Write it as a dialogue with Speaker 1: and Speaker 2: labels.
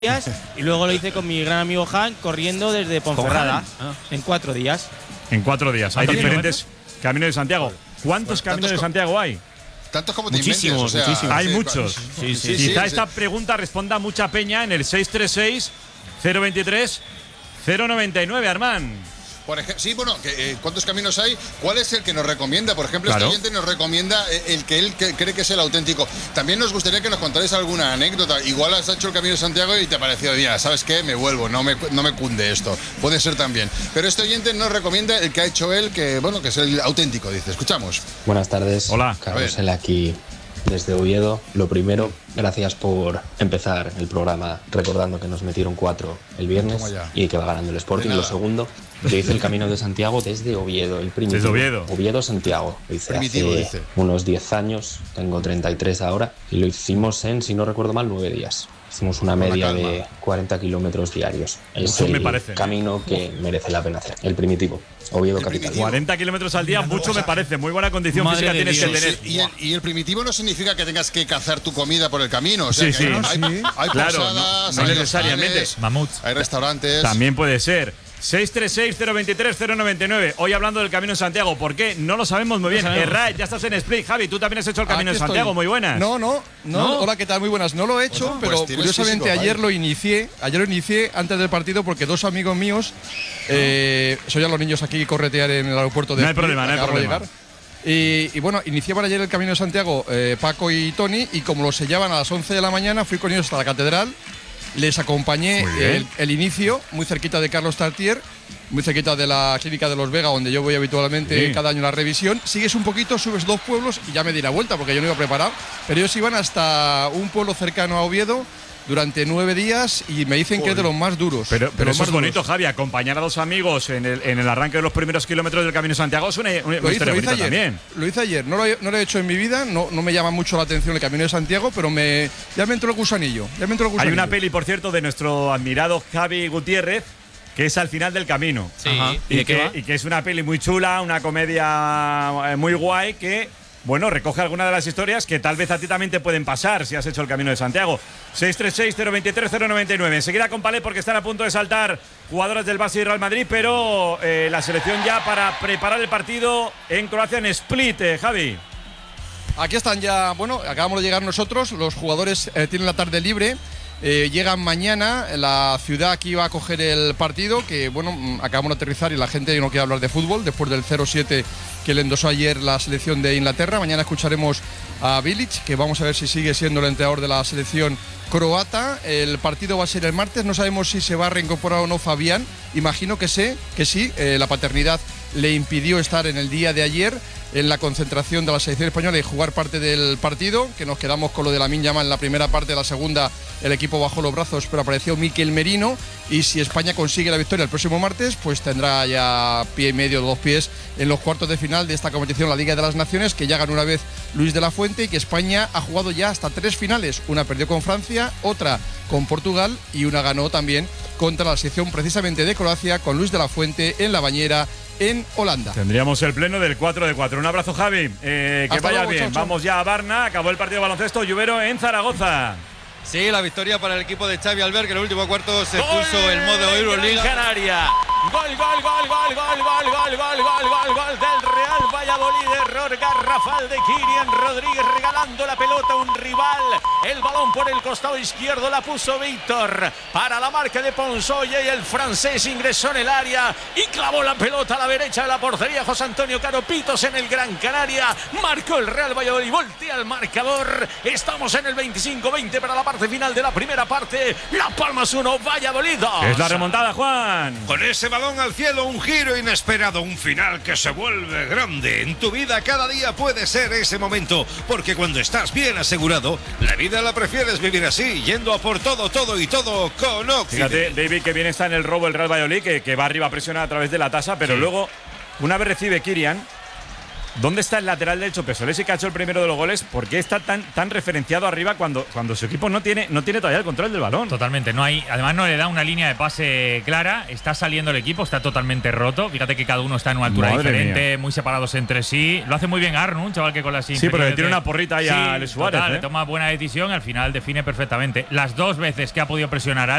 Speaker 1: días y luego lo hice con mi gran amigo Han corriendo desde Ponferrada en 4 días.
Speaker 2: En 4 días. Hay diferentes caminos de Santiago. ¿Cuántos caminos de Santiago hay?
Speaker 3: Tantos como te
Speaker 1: Muchísimos,
Speaker 3: inventes, o sea,
Speaker 1: muchísimos.
Speaker 2: Hay muchos.
Speaker 1: Sí.
Speaker 2: Quizá esta pregunta responda mucha peña en el 636-023-099, Armán.
Speaker 3: Por ejemplo, sí, bueno, ¿cuántos caminos hay? ¿Cuál es el que nos recomienda? Por ejemplo,
Speaker 2: Claro.
Speaker 3: Este oyente nos recomienda el que él cree que es el auténtico. También nos gustaría que nos contarais alguna anécdota. Igual has hecho el Camino de Santiago y te ha parecido, mira, ¿sabes qué? Me vuelvo, no me cunde esto. Puede ser también. Pero este oyente nos recomienda el que ha hecho él, que bueno, que es el auténtico, dice. Escuchamos.
Speaker 4: Buenas tardes.
Speaker 2: Hola.
Speaker 4: Carlos L. aquí desde Oviedo. Lo primero, gracias por empezar el programa recordando que nos metieron 4 el viernes
Speaker 3: Toma ya.
Speaker 4: y que va ganando el Sporting.
Speaker 3: De
Speaker 4: Lo
Speaker 3: nada.
Speaker 4: segundo, yo hice el Camino de Santiago desde Oviedo, el primitivo.
Speaker 2: Desde Oviedo.
Speaker 4: Oviedo-Santiago. Lo hice
Speaker 3: Primitivo,
Speaker 4: hace
Speaker 3: dice.
Speaker 4: unos 10 años, tengo 33 ahora, y lo hicimos en, si no recuerdo mal, 9 días. Hicimos una
Speaker 3: Con la
Speaker 4: media
Speaker 3: calma.
Speaker 4: de 40 kilómetros diarios. Es
Speaker 2: Mucho me
Speaker 4: el
Speaker 2: parece.
Speaker 4: camino que merece la pena hacer. El primitivo. Oviedo
Speaker 3: El
Speaker 4: capital.
Speaker 3: primitivo.
Speaker 2: 40 kilómetros al día, mucho me parece. Muy buena condición
Speaker 1: Madre
Speaker 2: física
Speaker 1: de
Speaker 2: tienes que
Speaker 1: Dios.
Speaker 2: tener.
Speaker 3: Y el primitivo no significa que tengas que cazar tu comida por el camino. O sea,
Speaker 2: Sí,
Speaker 3: que
Speaker 2: sí.
Speaker 3: Hay
Speaker 2: Claro,
Speaker 3: posadas,
Speaker 2: no
Speaker 3: hay
Speaker 2: necesariamente.
Speaker 3: hostales,
Speaker 5: Mamuts.
Speaker 3: hay restaurantes.
Speaker 2: También puede ser. 636-023-099. Hoy hablando del Camino de Santiago. ¿Por qué? No lo sabemos muy bien. Erraid, ya estás en Split. Javi, tú también has hecho el Camino de
Speaker 6: Aquí
Speaker 2: Santiago.
Speaker 6: estoy.
Speaker 2: Muy buenas.
Speaker 6: No. Hola, ¿qué tal? Muy buenas. No lo he hecho,
Speaker 3: Bueno, pues
Speaker 6: pero
Speaker 3: tienes
Speaker 6: curiosamente
Speaker 3: físico,
Speaker 6: ayer
Speaker 3: Javi.
Speaker 6: lo inicié. Ayer lo inicié antes del partido porque 2 amigos míos, soy a los niños aquí corretear en el aeropuerto de
Speaker 2: No hay
Speaker 6: Split,
Speaker 2: problema, no hay
Speaker 6: acabamos de
Speaker 2: problema.
Speaker 6: llegar. Y bueno, iniciaban ayer el Camino de Santiago Paco y Tony, y como lo sellaban a las 11 de la mañana, fui con ellos hasta la catedral. Les acompañé
Speaker 2: Muy bien.
Speaker 6: el inicio, muy cerquita de Carlos Tartier, muy cerquita de la clínica de Los Vega, donde yo voy habitualmente
Speaker 2: Sí.
Speaker 6: cada año a la revisión. Sigues un poquito, subes 2 pueblos y ya me di la vuelta, porque yo no iba preparado. Pero ellos iban hasta un pueblo cercano a Oviedo durante 9 días y me dicen que es de los más duros.
Speaker 2: Pero
Speaker 6: de los
Speaker 2: eso
Speaker 6: más
Speaker 2: es bonito,
Speaker 6: duros.
Speaker 2: Javi. Acompañar a 2 amigos en el arranque de los primeros kilómetros del Camino de Santiago es una
Speaker 6: Lo
Speaker 2: historia
Speaker 6: hice
Speaker 2: bonita
Speaker 6: ayer.
Speaker 2: también.
Speaker 6: Lo hice ayer. No lo he hecho en mi vida. No me llama mucho la atención el Camino de Santiago, pero ya me entró el gusanillo.
Speaker 2: Hay una peli, por cierto, de nuestro admirado Javi Gutiérrez, que es Al final del camino.
Speaker 1: Sí. ¿Y de qué va?
Speaker 2: Y que es una peli muy chula, una comedia muy guay que, bueno, recoge algunas de las historias que tal vez a ti también te pueden pasar si has hecho el Camino de Santiago. 636-023-099. Enseguida con Palé, porque están a punto de saltar jugadoras del Barça y Real Madrid, pero la selección ya para preparar el partido en Croacia, en Split, Javi.
Speaker 6: Aquí están ya, bueno, acabamos de llegar nosotros, los jugadores tienen la tarde libre, llegan mañana, la ciudad aquí va a coger el partido, que bueno, acabamos de aterrizar y la gente no quiere hablar de fútbol, después del 0-7 que le endosó ayer la selección de Inglaterra. Mañana escucharemos a Bilic, que vamos a ver si sigue siendo el entrenador de la selección croata. El partido va a ser el martes, no sabemos si se va a reincorporar o no Fabián, imagino que sí, la paternidad le impidió estar en el día de ayer en la concentración de la selección española y jugar parte del partido, que nos quedamos con lo de Lamine Yamal en la primera parte. La segunda el equipo bajó los brazos, pero apareció Mikel Merino, y si España consigue la victoria el próximo martes, pues tendrá ya pie y medio, 2 pies en los cuartos de final de esta competición, la Liga de las Naciones, que ya ganó una vez Luis de la Fuente, y que España ha jugado ya hasta 3 finales. Una perdió con Francia, otra con Portugal y una ganó también contra la selección precisamente de Croacia, con Luis de la Fuente en la bañera en Holanda.
Speaker 2: Tendríamos el pleno del 4 de 4. Un abrazo, Javi. Que
Speaker 6: Hasta
Speaker 2: vaya
Speaker 6: luego,
Speaker 2: bien.
Speaker 6: chao, chao.
Speaker 2: Vamos ya a Varna. Acabó el partido de baloncesto. Lluvero en Zaragoza.
Speaker 5: Sí, la victoria para el equipo de Xavi Albert, que en el último cuarto se puso el modo Euroliga.
Speaker 1: Canaria. Gol del Real Valladolid. Error garrafal de Kylian Rodríguez, regalando la pelota a un rival. El balón por el costado izquierdo la puso Víctor para la marca de Ponsoye, y el francés ingresó en el área y clavó la pelota a la derecha de la portería. José Antonio Caro Pitos en el Gran Canaria. Marcó el Real Valladolid, voltea el marcador. Estamos en el 25-20 para la parte final de la primera parte. La Palmas 1, Valladolid 2.
Speaker 2: Es la remontada, Juan.
Speaker 7: Con ese balón al cielo, un giro inesperado, un final que se vuelve grande. En tu vida cada día puede ser ese momento, porque cuando estás bien asegurado, la vida la prefieres vivir así, yendo a por todo y todo con
Speaker 2: Fíjate,
Speaker 7: Occident.
Speaker 2: David, que bien está en el robo el Real Valladolid, que va arriba a presionar a través de la tasa, pero luego, una vez recibe Kylian, ¿Dónde está el lateral derecho Pesolesi, que ha hecho el primero de los goles? ¿Por qué está tan referenciado arriba cuando su equipo no tiene todavía el control del balón?
Speaker 8: Totalmente, además no le da una línea de pase clara, está saliendo el equipo, está totalmente roto. Fíjate que cada uno está en una altura diferente, muy separados entre sí. Lo hace muy bien Arnu, un chaval que con las
Speaker 2: Sí, pero le tiene una porrita ahí a Alex Suárez.
Speaker 8: Le toma buena decisión, al final define perfectamente. Las 2 veces que ha podido presionar